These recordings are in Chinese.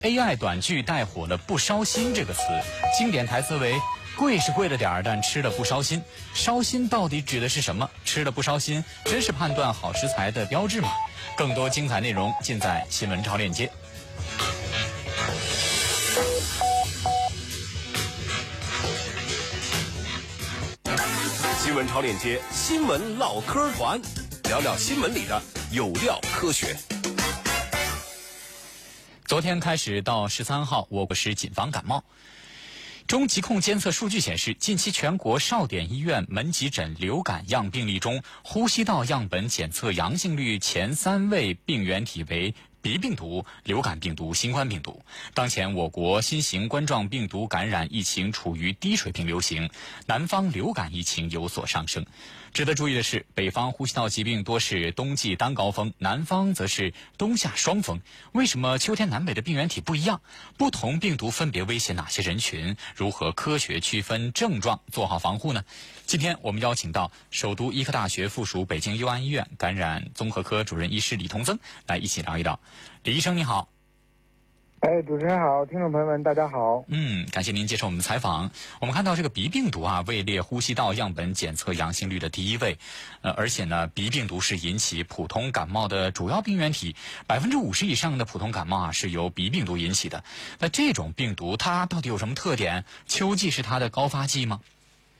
AI 短剧带火了“不烧心”这个词，经典台词为“贵是贵了点儿，但吃了不烧心”。烧心到底指的是什么？吃了不烧心，真是判断好食材的标志吗？更多精彩内容尽在新闻超链接。 新闻超链接，新闻唠嗑团，聊聊新闻里的有料科学。 昨天开始到13号，我国是谨防感冒。中疾控监测数据显示，近期全国少点医院门急诊流感样病例中，呼吸道样本检测阳性率前3位病原体为鼻病毒、流感病毒、新冠病毒。当前我国新型冠状病毒感染疫情处于低水平流行，南方流感疫情有所上升。值得注意的是，北方呼吸道疾病多是冬季单高峰，南方则是冬夏双峰。为什么秋天南北的病原体不一样？不同病毒分别威胁哪些人群？如何科学区分症状，做好防护呢？今天我们邀请到首都医科大学附属北京佑安医院感染综合科主任医师李同增来一起聊一聊。李医生你好。 主持人好，听众朋友们大家好。 感谢您接受我们的采访。我们看到这个鼻病毒位列呼吸道样本检测阳性率的第1位，而且呢，鼻病毒是引起普通感冒的主要病原体，50%以上的普通感冒是由鼻病毒引起的。那这种病毒它到底有什么特点？秋季是它的高发季吗？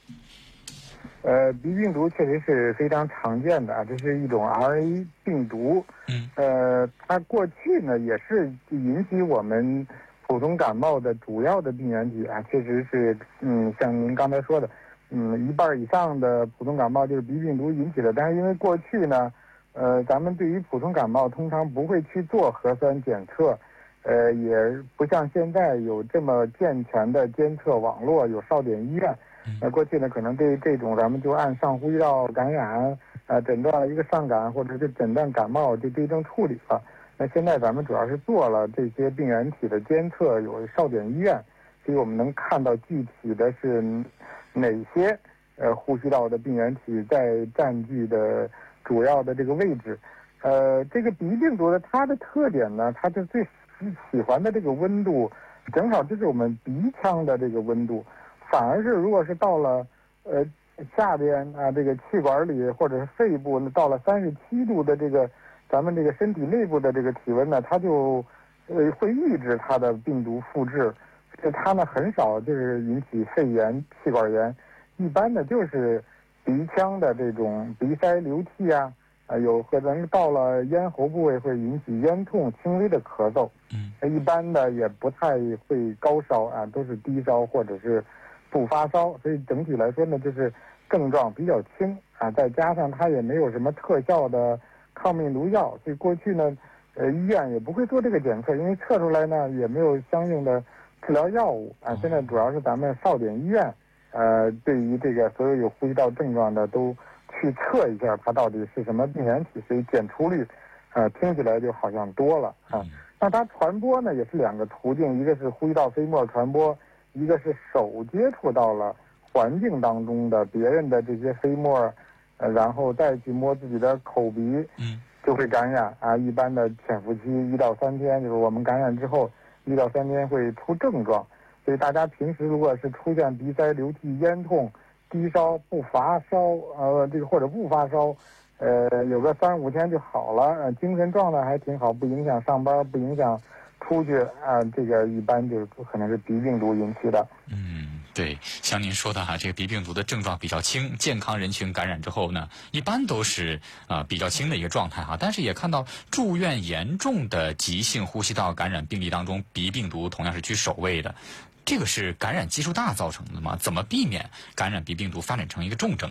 鼻病毒确实是非常常见的，这是一种 RNA 病毒。它过去呢也是引起我们普通感冒的主要的病原体确实是，像您刚才说的，1半以上的普通感冒就是鼻病毒引起的。但是因为过去呢，咱们对于普通感冒通常不会去做核酸检测，也不像现在有这么健全的监测网络，有少点医院。过去呢，可能对这种咱们就按上呼吸道感染，诊断了一个上感或者是诊断感冒就对症处理了。那现在咱们主要是做了这些病原体的监测，有少点医院，所以我们能看到具体的是哪些呼吸道的病原体在占据的主要的这个位置。这个鼻病毒的它的特点呢，它就最喜欢的这个温度，正好就是我们鼻腔的这个温度。反而是如果是到了下边这个气管里或者是肺部呢，到了37度的这个咱们这个身体内部的这个体温呢，它就会抑制它的病毒复制，所以它呢很少就是引起肺炎、气管炎，一般的就是鼻腔的这种鼻塞流涕有可能到了咽喉部位会引起咽痛、轻微的咳嗽。一般的也不太会高烧都是低烧或者是不发烧，所以整体来说呢，就是症状比较轻再加上它也没有什么特效的抗病毒药，所以过去呢，医院也不会做这个检测，因为测出来呢也没有相应的治疗药物现在主要是咱们少点医院，对于这个所有有呼吸道症状的都去测一下它到底是什么病原体，所以检出率听起来就好像多了那它传播呢也是2个途径，一个是呼吸道飞沫传播，一个是手接触到了环境当中的别人的这些飞沫，然后再去摸自己的口鼻，就会感染一般的潜伏期1到3天，就是我们感染之后1到3天会出症状，所以大家平时如果是出现鼻塞、流涕、咽痛、低烧、不发烧，这个或者不发烧，有个3、5天就好了，精神状态还挺好，不影响上班，不影响出去这个一般就可能是鼻病毒引起的。 对，像您说的这个鼻病毒的症状比较轻，健康人群感染之后呢，一般都是比较轻的一个状态但是也看到住院严重的急性呼吸道感染病例当中，鼻病毒同样是居首位的。这个是感染基数大造成的吗？怎么避免感染鼻病毒发展成一个重症？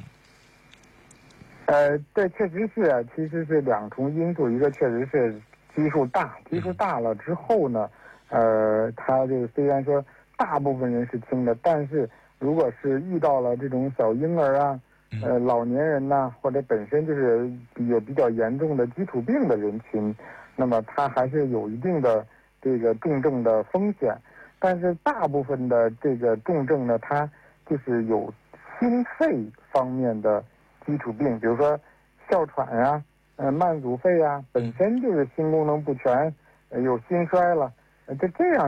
对，确实是其实是2重因素，一个确实是基数大了之后呢，它这个虽然说大部分人是轻的，但是如果是遇到了这种小婴儿老年人或者本身就是有比较严重的基础病的人群，那么它还是有一定的这个重症的风险。但是大部分的这个重症呢，它就是有心肺方面的基础病，比如说哮喘慢阻肺本身就是心功能不全，有心衰了， 这样